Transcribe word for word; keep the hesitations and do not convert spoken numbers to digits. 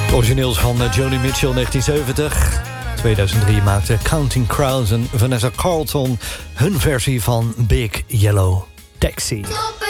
Origineels van Joni Mitchell, negentien zeventig. tweeduizend drie maakte Counting Crows en Vanessa Carlton hun versie van Big Yellow Taxi.